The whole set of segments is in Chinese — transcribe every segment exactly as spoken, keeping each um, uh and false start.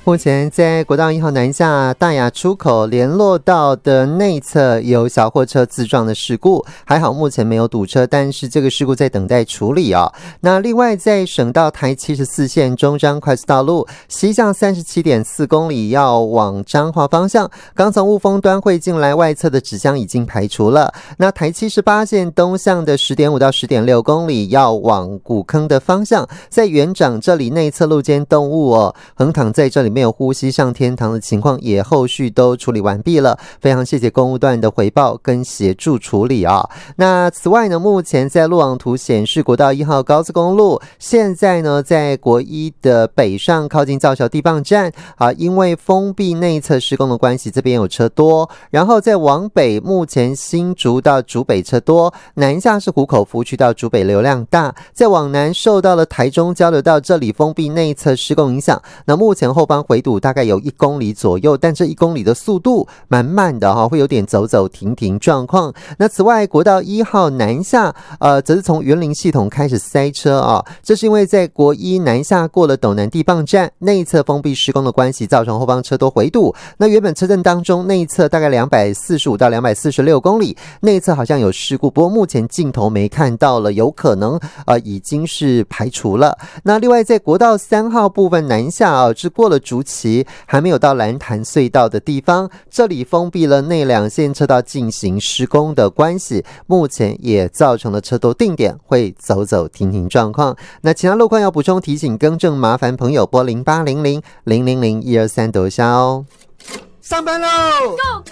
目前在国道一号南下大雅出口联络道的内侧有小货车自撞的事故，还好目前没有堵车，但是这个事故在等待处理哦。那另外在省道台七十四线中彰快速道路西向 三十七点四公里要往彰化方向，刚从雾峰端会进来外侧的纸箱已经排除了。那台七十八线东向的 十点五到十点六公里要往古坑的方向，在园长这里内侧路肩动物哦，横躺在这里没有呼吸上天堂的情况也后续都处理完毕了，非常谢谢公务段的回报跟协助处理啊。那此外呢，目前在路网图显示国道一号高速公路现在呢在国一的北上靠近造桥地磅站啊，因为封闭内侧施工的关系，这边有车多，然后在往北目前新竹到竹北车多，南下是湖口福区到竹北流量大，再往南受到了台中交流道这里封闭内侧施工影响，那目前后方回堵大概有一公里左右，但这一公里的速度蛮慢的哈，会有点走走停停状况。那此外国道一号南下呃，则是从园林系统开始塞车啊，这是因为在国一南下过了斗南地磅站内侧封闭施工的关系，造成后方车多回堵。那原本车阵当中内侧大概两百四十五到两百四十六公里，内侧好像有事故，不过目前镜头没看到了，有可能呃已经是排除了。那另外在国道三号部分南下啊，是过了竹崎还没有到蓝潭隧道的地方，这里封闭了内两线车道进行施工的关系，目前也造成了车多定点会走走停停状况。那其他路况要补充提醒更正，麻烦朋友拨零八零零零零零一二三得下哦。上班喽 ！Go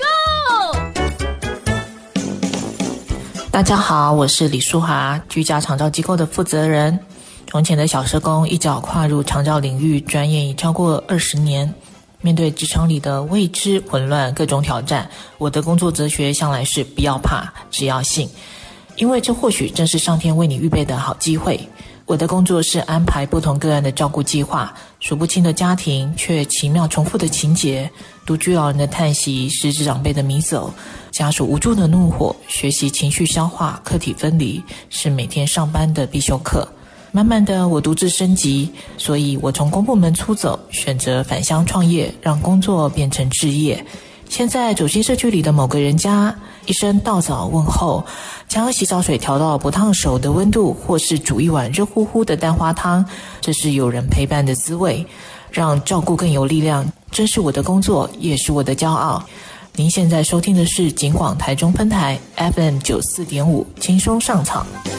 Go Go！ 大家好，我是李淑华，居家长照机构的负责人。从前的小社工一脚跨入长照领域，转眼已超过二十年。面对职场里的未知、混乱、各种挑战，我的工作哲学向来是不要怕，只要信。因为这或许正是上天为你预备的好机会。我的工作是安排不同个案的照顾计划，数不清的家庭，却奇妙重复的情节，独居老人的叹息，失智长辈的迷走，家属无助的怒火，学习情绪消化，客体分离，是每天上班的必修课。慢慢的我独自升级，所以我从公部门出走，选择返乡创业，让工作变成志业。现在走进社区里的某个人家，一声道早问候，将洗澡水调到不烫手的温度，或是煮一碗热乎乎的蛋花汤，这是有人陪伴的滋味，让照顾更有力量。这是我的工作，也是我的骄傲。您现在收听的是警广台中分台 F M 九十四点五，轻松上场。